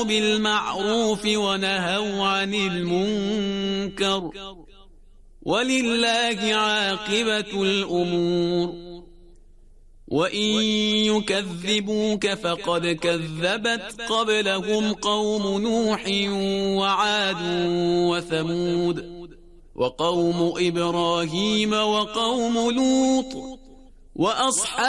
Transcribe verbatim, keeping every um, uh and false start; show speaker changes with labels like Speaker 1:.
Speaker 1: بالمعروف ونهوا عن المنكر ولله عاقبة الأمور وإن يكذبوك فقد كذبت قبلهم قوم نوح وعاد وثمود وقوم إبراهيم وقوم لوط وأصحاب